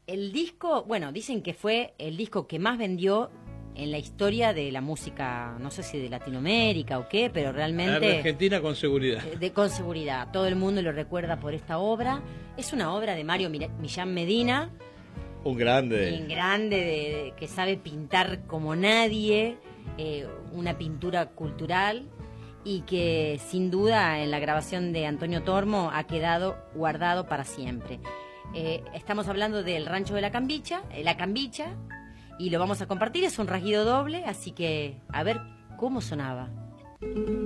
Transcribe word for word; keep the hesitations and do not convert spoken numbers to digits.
el disco, bueno, dicen que fue el disco que más vendió en la historia de la música, no sé si de Latinoamérica o qué, pero realmente... De Argentina con seguridad. De, con seguridad. Todo el mundo lo recuerda por esta obra. Es una obra de Mario Millán Medina. Un grande. Un grande de, de, que sabe pintar como nadie, eh, una pintura cultural y que sin duda en la grabación de Antonio Tormo ha quedado guardado para siempre. Eh, estamos hablando del Rancho de la Cambicha, eh, La Cambicha, y lo vamos a compartir. Es un rasguido doble, así que a ver cómo sonaba.